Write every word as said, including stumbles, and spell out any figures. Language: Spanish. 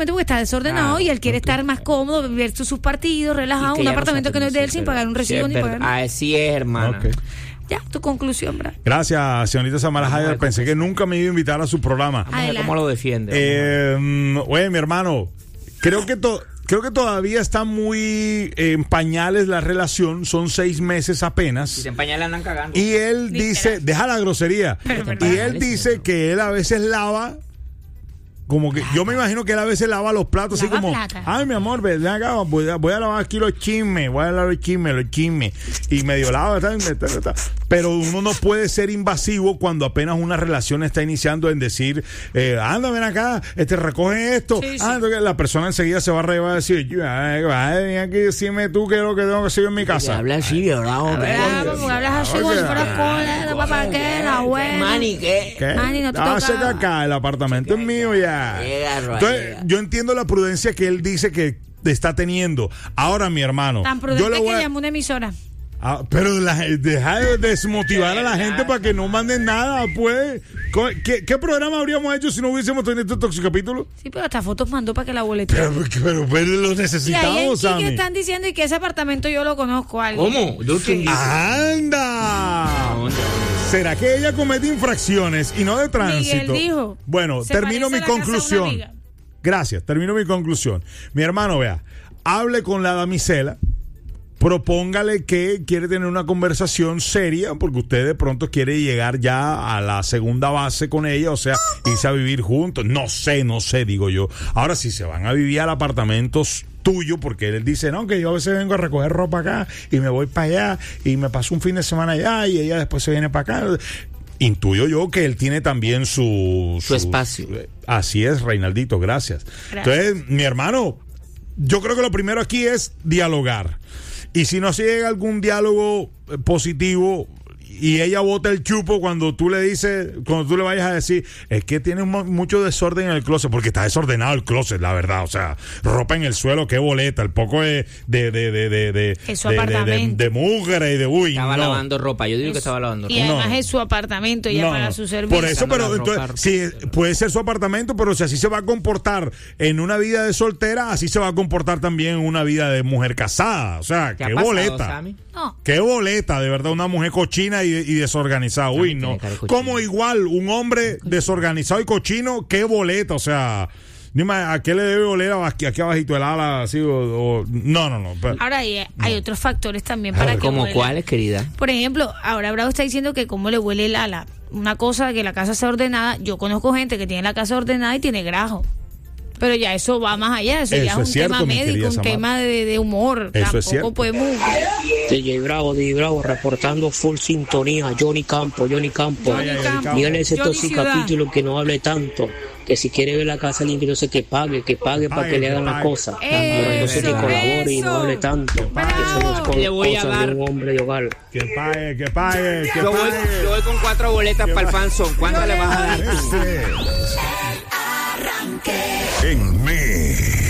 porque está desordenado ah, y él quiere okay. estar más cómodo, ver sus partidos, relajado, un apartamento no que no es de él sin pagar un recibo sí, ni pagar nada. Así es, hermana. Okay. Ya, tu conclusión, Brad. Gracias, señorita Samara Haider. Pensé que nunca me iba a invitar a su programa. Vamos a ver cómo lo defiende. Eh, oye, mi hermano, creo que to- creo que todavía está muy en pañales la relación. Son seis meses apenas. Y en pañales andan cagando. Y él dice, deja la grosería. Y él dice que él a veces lava. Como que yo me imagino que él a veces lava los platos así como, plata. Ay, mi amor, ven acá, voy a, voy a lavar aquí los chismes, voy a lavar los chismes, los chismes. Y medio lava, pero uno no puede ser invasivo cuando apenas una relación está iniciando en decir, eh, anda, ven acá, este recoge esto. Sí, sí. Ah, entonces la persona enseguida se va a reír, va a decir, ay, ven aquí, decime tú qué es lo que tengo que hacer en mi casa. Habla así, ¿verdad? Hablas así como si fueras cola, papá, ¿qué? La buena. Mani, ¿qué? ¿Qué? Mani, no te toca. Hace acá, el apartamento es mío ya. Entonces, yo entiendo la prudencia que él dice que está teniendo. Ahora, mi hermano, tan prudente yo le voy a... que llamó una emisora. Ah, pero la, deja de desmotivar a la gente para que no manden nada, pues. ¿Qué, ¿Qué programa habríamos hecho si no hubiésemos tenido este toxicapítulo? Sí, pero hasta fotos mandó para que la boletea. Pero, pero, pero lo necesitamos, y ahí en Kike están diciendo y que ese apartamento yo lo conozco. ¿Algo? ¿Cómo? Sí. ¡Anda! ¿Será que ella comete infracciones y no de tránsito? Miguel dijo. Bueno, termino mi conclusión. Gracias, termino mi conclusión. Mi hermano, vea, hable con la damisela. Propóngale que quiere tener una conversación seria porque usted de pronto quiere llegar ya a la segunda base con ella, o sea, irse a vivir juntos. No sé, no sé, digo yo. Ahora, si se van a vivir al apartamento tuyo, porque él dice, no, que yo a veces vengo a recoger ropa acá y me voy para allá y me paso un fin de semana allá y ella después se viene para acá. Intuyo yo que él tiene también su... Su, su espacio. Así es, Reinaldito, gracias. gracias. Entonces, mi hermano, yo creo que lo primero aquí es dialogar. Y si no se llega a algún diálogo positivo y ella bota el chupo cuando tú le dices, cuando tú le vayas a decir, es que tiene mucho desorden en el closet, porque está desordenado el closet, la verdad, o sea, ropa en el suelo, qué boleta, el poco de de de de de de, es su de, apartamento. de, de, de mugre y de uy, estaba no. lavando ropa, yo digo es, que estaba lavando ropa. Y además no, es su apartamento y ella no, paga su servicio. Por eso, pero entonces, sí, puede ser su apartamento, pero si así se va a comportar en una vida de soltera, así se va a comportar también en una vida de mujer casada, o sea, qué, qué pasado, boleta. Sammy? No. Qué boleta, de verdad, una mujer cochina y, y desorganizada. Uy, no. Como igual, un hombre desorganizado y cochino, qué boleta, o sea, dime, ¿a qué le debe oler aquí, aquí abajito el ala? Así, o, o, no, no, no. Pero, ahora hay, hay no. otros factores también para que ¿Como huela. cuáles, querida? Por ejemplo, ahora Bravo está diciendo que cómo le huele el ala. Una cosa, que la casa sea ordenada. Yo conozco gente que tiene la casa ordenada y tiene grajo. Pero ya eso va más allá, eso, eso ya es un es cierto, tema médico, un Samara. tema de, de humor. Eso Tampoco es cierto. podemos... D J Bravo, D J Bravo, reportando full sintonía, Johnny Campo, Johnny Campo. Johnny Campo. Dígale ese Johnny tóxico Ciudad. capítulo que no hable tanto, que si quiere ver la casa limpia, no sé que pague, que pague para que le hagan las cosas. Pero no sé que colabore y no hable tanto. Que somos con le voy a cosas dar de un hombre de hogar. Que pague, que pague, que yo, pague. Voy, yo voy con cuatro boletas para el fanzón. ¿Cuánto le vas a dar? En mí.